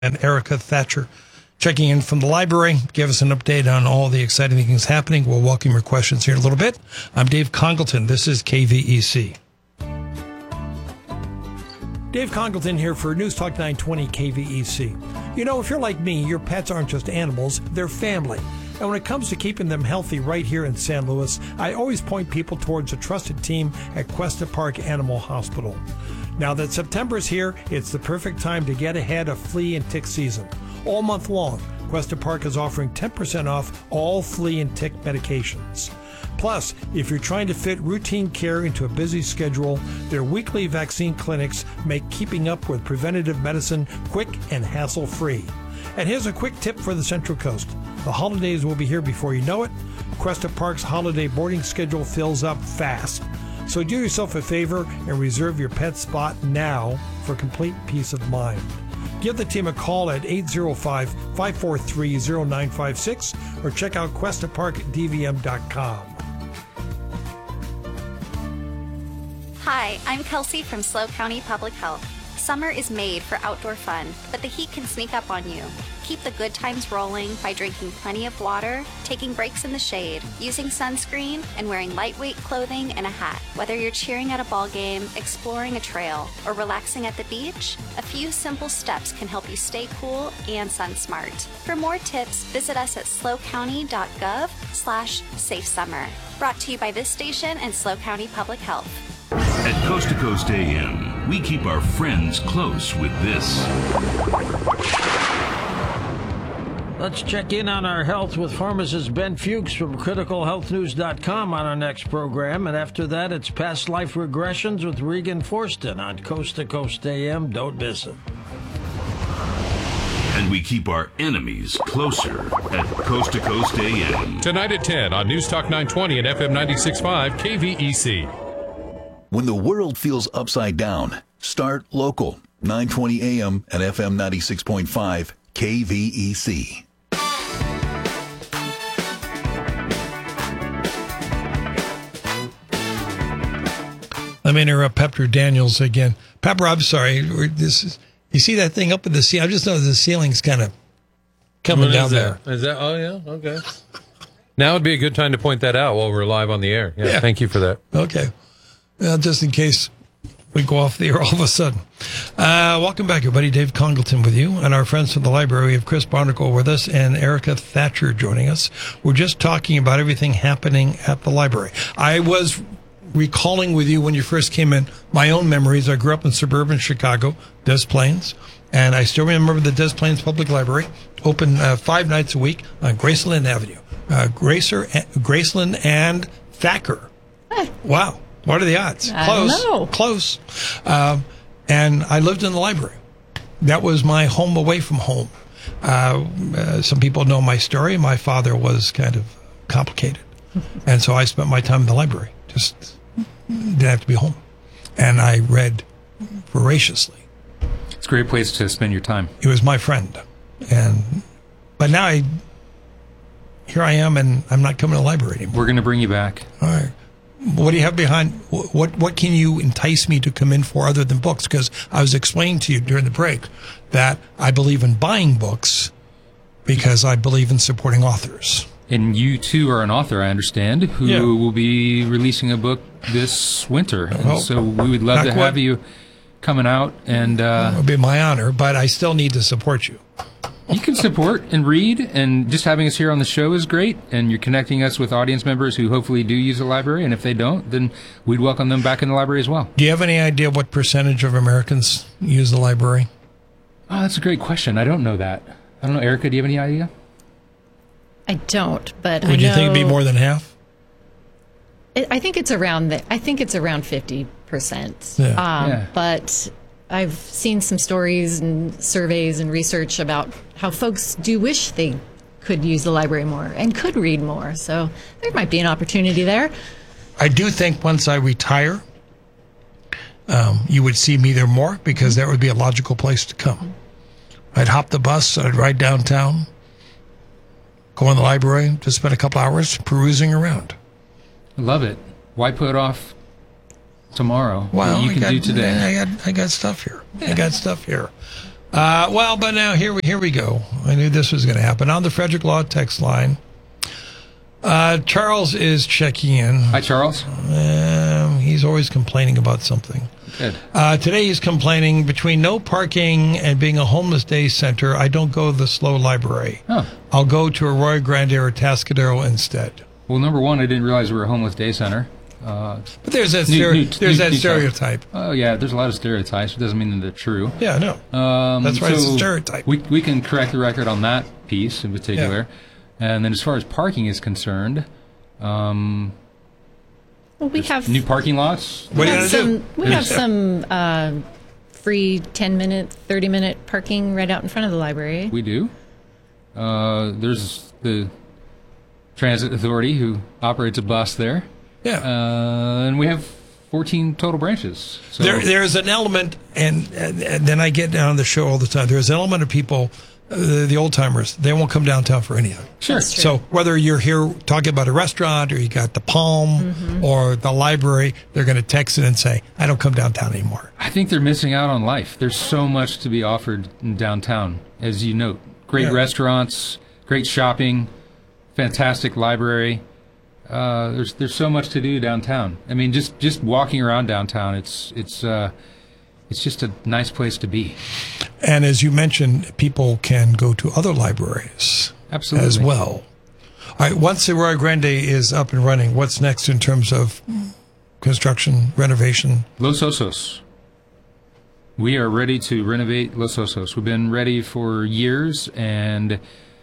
and Erica Thatcher checking in from the library. Give us an update on all the exciting things happening. We'll welcome your questions here in a little bit. I'm Dave Congleton. This is KVEC. Dave Congleton here for News Talk 920 KVEC. You know, if you're like me, your pets aren't just animals, they're family. And when it comes to keeping them healthy right here in San Luis, I always point people towards a trusted team at Cuesta Park Animal Hospital. Now that September's here, it's the perfect time to get ahead of flea and tick season. All month long, Cuesta Park is offering 10% off all flea and tick medications. Plus, if you're trying to fit routine care into a busy schedule, their weekly vaccine clinics make keeping up with preventative medicine quick and hassle-free. And here's a quick tip for the Central Coast. The holidays will be here before you know it. Cuesta Park's holiday boarding schedule fills up fast. So do yourself a favor and reserve your pet spot now for complete peace of mind. Give the team a call at 805-543-0956 or check out QuestaParkDVM.com. Hi, I'm Kelsey from SLO County Public Health. Summer is made for outdoor fun, but the heat can sneak up on you. Keep the good times rolling by drinking plenty of water, taking breaks in the shade, using sunscreen, and wearing lightweight clothing and a hat. Whether you're cheering at a ball game, exploring a trail, or relaxing at the beach, a few simple steps can help you stay cool and sun smart. For more tips, visit us at slocounty.gov/safesummer. Brought to you by this station and SLO County Public Health. At Coast to Coast AM, we keep our friends close with this. Let's check in on our health with pharmacist Ben Fuchs from criticalhealthnews.com on our next program. And after that, it's Past Life Regressions with Regan Forston on Coast to Coast AM. Don't miss it. And we keep our enemies closer at Coast to Coast AM. Tonight at 10 on News Talk 920 and FM 96.5 KVEC. When the world feels upside down, start local. 920 AM and FM 96.5 KVEC. Let me interrupt Pepper Daniels again. Pepper, I'm sorry. You see that thing up in the ceiling? I just noticed the ceiling's kind of coming down there. Is that? Oh, yeah. Okay. Now would be a good time to point that out while we're live on the air. Yeah. Thank you for that. Okay. Well, just in case we go off the air all of a sudden. Welcome back, everybody. Dave Congleton with you. And our friends from the library. We have Chris Barnacle with us and Erica Thatcher joining us. We're just talking about everything happening at the library. I was recalling with you when you first came in my own memories. I grew up in suburban Chicago, Des Plaines, and I still remember the Des Plaines Public Library, open 5 nights a week on Graceland Avenue. Graceland and Thacker. Wow. What are the odds? Close. And I lived in the library. That was my home away from home. Some people know my story. My father was kind of complicated. And so I spent my time in the library. Just didn't have to be home. And I read voraciously. It's a great place to spend your time. He was my friend. But now here I am, and I'm not coming to the library anymore. We're going to bring you back. All right. What do you have behind? What can you entice me to come in for other than books? Because I was explaining to you during the break that I believe in buying books because I believe in supporting authors. And you, too, are an author, I understand, who will be releasing a book this winter. And so we would love to have you coming out. And it would be my honor, but I still need to support you. You can support and read, and just having us here on the show is great. And you're connecting us with audience members who hopefully do use the library. And if they don't, then we'd welcome them back in the library as well. Do you have any idea what percentage of Americans use the library? Oh, that's a great question. I don't know that. I don't know. Erica, do you have any idea? I don't, but Would you think it'd be more than half? I think it's around 50%. Yeah. But I've seen some stories and surveys and research about how folks do wish they could use the library more and could read more. So there might be an opportunity there. I do think once I retire, you would see me there more because that would be a logical place to come. I'd hop the bus, I'd ride downtown, go in the library, just spend a couple hours perusing around. I love it. Why put off tomorrow? Well, what you can do today. I got stuff here. I got stuff here. But now here we go. I knew this was going to happen. On the Frederick Law text line, Charles is checking in. Hi, Charles. He's always complaining about something. Good. Today he's complaining between no parking and being a homeless day center, I don't go to the SLO library. Huh. I'll go to Arroyo Grande or Tascadero instead. Well, number one, I didn't realize we were a homeless day center. But there's that new stereotype. Oh, yeah, there's a lot of stereotypes. It doesn't mean that they're true. Yeah, no. That's right, it's a stereotype. We can correct the record on that piece in particular. Yeah. And then as far as parking is concerned, we have new parking lots. What are you going to do? We have some free 10-minute, 30-minute parking right out in front of the library. We do. There's the Transit Authority who operates a bus there. Yeah. And we have 14 total branches. So there's an element, and then I get on the show all the time, there's an element of people, the old-timers, they won't come downtown for anything. Sure. So whether you're here talking about a restaurant or you got the Palm or the library, they're going to text it and say, I don't come downtown anymore. I think they're missing out on life. There's so much to be offered in downtown, as you note. Great restaurants, great shopping, fantastic library. There's so much to do downtown. I mean, just walking around downtown, it's just a nice place to be. And as you mentioned, people can go to other libraries absolutely as well. All right, once the Arroyo Grande is up and running, what's next in terms of construction, renovation? Los Osos. We are ready to renovate Los Osos. We've been ready for years, and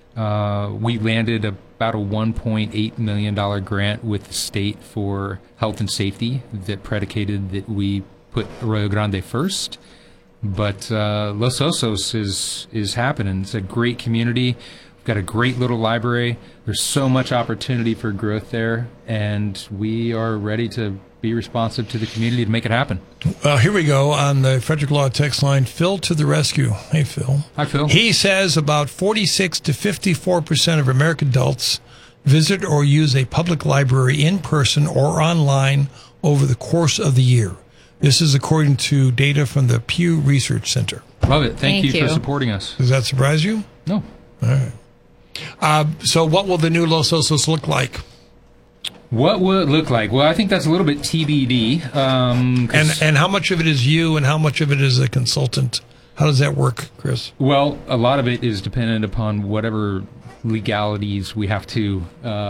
we landed about a $1.8 million grant with the state for health and safety that predicated that we put Arroyo Grande first. But Los Osos is happening. It's a great community. We've got a great little library. There's so much opportunity for growth there, and we are ready to be responsive to the community to make it happen. Well, here we go on the Frederick Law text line. Phil to the rescue. Hey, Phil. Hi, Phil. He says about 46 to 54% of American adults visit or use a public library in person or online over the course of the year. This is according to data from the Pew Research Center. Love it. Thank you for you. supporting us. Does that surprise you? No. All right. So what will the new Los Osos look like? What will it look like? Well, I think that's a little bit TBD. And how much of it is you and how much of it is a consultant? How does that work, Chris? Well, a lot of it is dependent upon whatever legalities we have to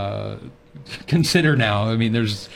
consider now. I mean, there's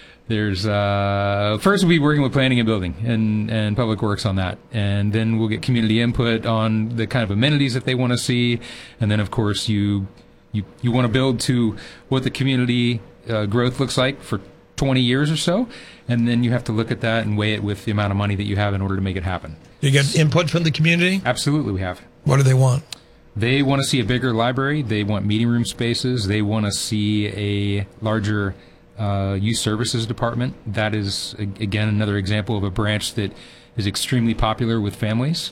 first we'll be working with planning and building and public works on that, and then we'll get community input on the kind of amenities that they want to see, and then of course you want to build to what the community growth looks like for 20 years or so, and then you have to look at that and weigh it with the amount of money that you have in order to make it happen. You get input from the community? Absolutely, we have. What do they want? They want to see a bigger library. They want meeting room spaces. They want to see a larger youth services department. That is, again, another example of a branch that is extremely popular with families.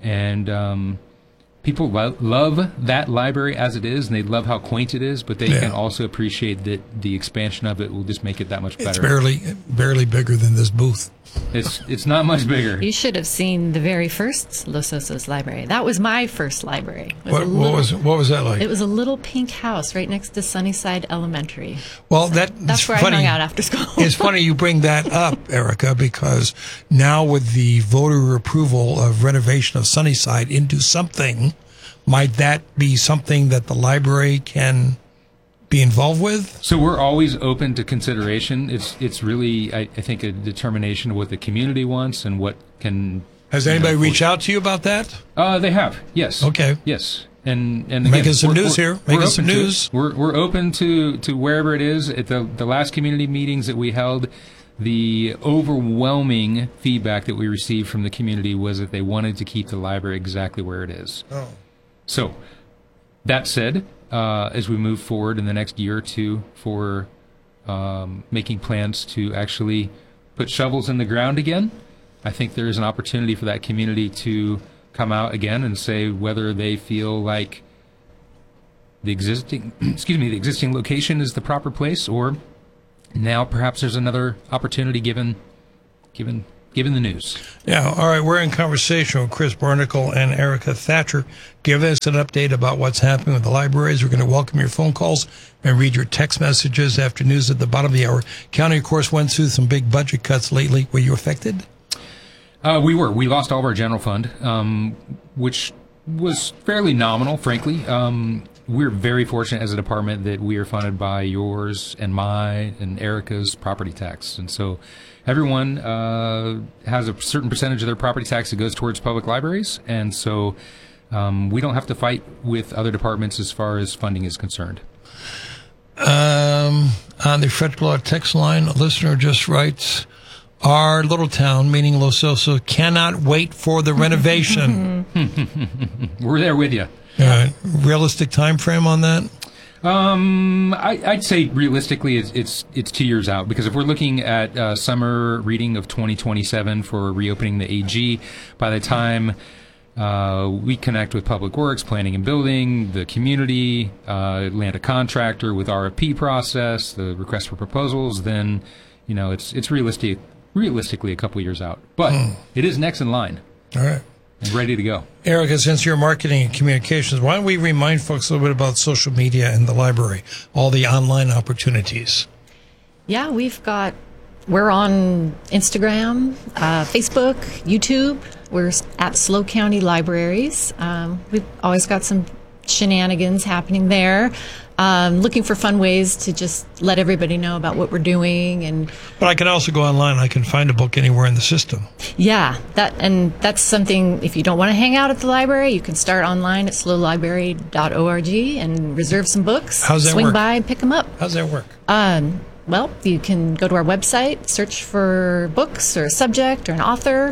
And people love that library as it is, and they love how quaint it is, but they can also appreciate that the expansion of it will just make it that much better. It's barely bigger than this booth. It's not much bigger. You should have seen the very first Los Osos library. That was my first library. What was that like? It was a little pink house right next to Sunnyside Elementary. Well, that's where I hung out after school. It's funny you bring that up, Erica, because now with the voter approval of renovation of Sunnyside into something, might that be something that the library can be involved with? So we're always open to consideration. It's really, I think, a determination of what the community wants and what can... Has anybody reached out to you about that? They have, yes. Okay. Yes. And again, making some news here. Making some news. We're open to wherever it is. At the last community meetings that we held, the overwhelming feedback that we received from the community was that they wanted to keep the library exactly where it is. Oh. So, that said, as we move forward in the next year or two for making plans to actually put shovels in the ground again, I think there is an opportunity for that community to come out again and say whether they feel like the existing location is the proper place, or now perhaps there's another opportunity given given the news. Yeah, all right. We're in conversation with Chris Barnacle and Erica Thatcher. Give us an update about what's happening with the libraries. We're going to welcome your phone calls and read your text messages after news at the bottom of the hour. County, of course, went through some big budget cuts lately. Were you affected? We were. We lost all of our general fund, which was fairly nominal, frankly. We're very fortunate as a department that we are funded by yours and my and Erica's property tax. And so everyone has a certain percentage of their property tax that goes towards public libraries. And so we don't have to fight with other departments as far as funding is concerned. On the Fred Law text line, a listener just writes, our little town, meaning Los Osos, cannot wait for the renovation. We're there with you. Realistic time frame on that? I'd say realistically it's 2 years out, because if we're looking at summer reading of 2027 for reopening the AG, by the time we connect with Public Works, Planning and Building, the community, land a contractor with RFP process, the request for proposals, then it's realistically a couple years out. But it is next in line. All right. And ready to go. Erica, since you're marketing and communications, why don't we remind folks a little bit about social media and the library, all the online opportunities? Yeah, we're on Instagram, Facebook, YouTube. We're at SLO County Libraries. We've always got some shenanigans happening there. Looking for fun ways to just let everybody know about what we're doing. But I can also go online. I can find a book anywhere in the system. Yeah, that's something. If you don't want to hang out at the library, you can start online at slolibrary.org and reserve some books. How's that work? Swing by and pick them up. How's that work? Well, you can go to our website, search for books or a subject or an author,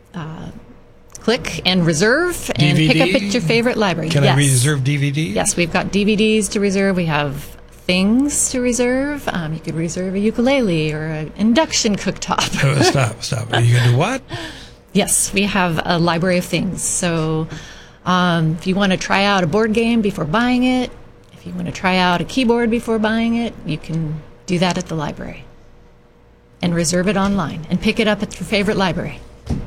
click and reserve, and DVD? pick up at your favorite library. Can I reserve DVDs? Yes, we've got DVDs to reserve. We have things to reserve. You could reserve a ukulele or an induction cooktop. Stop. Are you going to do what? Yes, we have a library of things. So if you want to try out a board game before buying it, if you want to try out a keyboard before buying it, you can do that at the library and reserve it online and pick it up at your favorite library.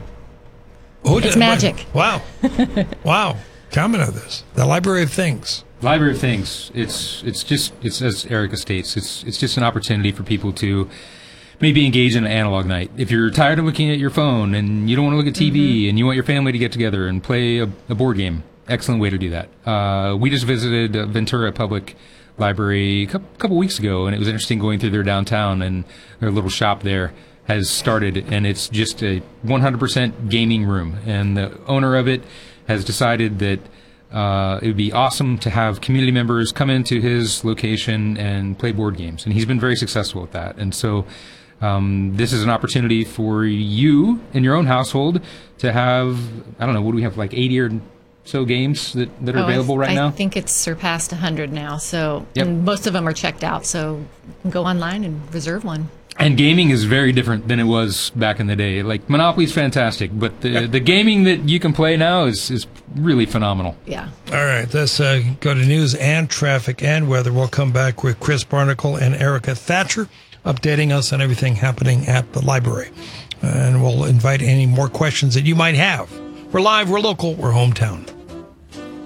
It's magic. Wow. Wow. Comment on this. The Library of Things. Library of Things. It's as Erica states, it's just an opportunity for people to maybe engage in an analog night. If you're tired of looking at your phone and you don't want to look at TV and you want your family to get together and play a board game, excellent way to do that. We just visited Ventura Public Library a couple weeks ago, and it was interesting going through their downtown, and their little shop there has started, and it's just a 100% gaming room. And the owner of it has decided that it would be awesome to have community members come into his location and play board games. And he's been very successful with that. And so this is an opportunity for you in your own household to have, I don't know, what do we have, like 80 or so games that are available right now? I think it's surpassed 100 now. So and most of them are checked out. So you can go online and reserve one. And gaming is very different than it was back in the day. Like, Monopoly's fantastic, but the gaming that you can play now is really phenomenal. Yeah. All right, let's go to news and traffic and weather. We'll come back with Chris Barnacle and Erica Thatcher updating us on everything happening at the library. And we'll invite any more questions that you might have. We're live, we're local, we're hometown.